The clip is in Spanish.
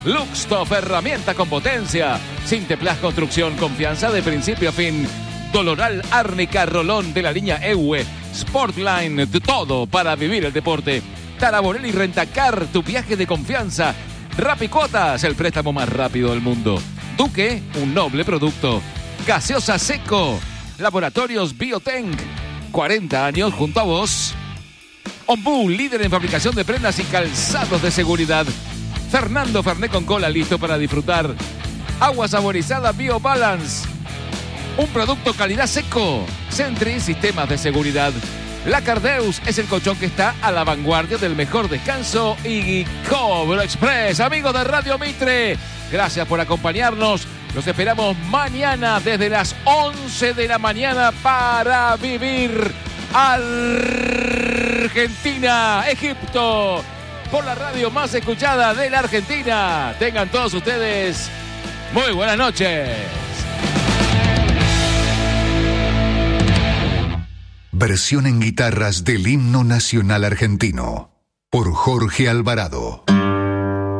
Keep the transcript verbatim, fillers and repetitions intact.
Luxtof, herramienta con potencia. Sinteplas Construcción, confianza de principio a fin. Doloral, árnica, rolón de la línea E U E. Sportline, todo para vivir el deporte. Taraborelli Rentacar, tu viaje de confianza. Rapicuotas, el préstamo más rápido del mundo. Duque, un noble producto. Gaseosa Seco. Laboratorios Biotank, cuarenta años junto a vos. Ombú, líder en fabricación de prendas y calzados de seguridad. Fernando Fernet con cola, listo para disfrutar. Agua saborizada BioBalance, un producto calidad Seco. Sentry, sistemas de seguridad. La Cardeus es el colchón que está a la vanguardia del mejor descanso. Y Cobro Express, amigos de Radio Mitre, gracias por acompañarnos. Los esperamos mañana desde las once de la mañana para vivir Argentina, Egipto, por la radio más escuchada de la Argentina. Tengan todos ustedes muy buenas noches. Versión en guitarras del himno nacional argentino por Jorge Alvarado.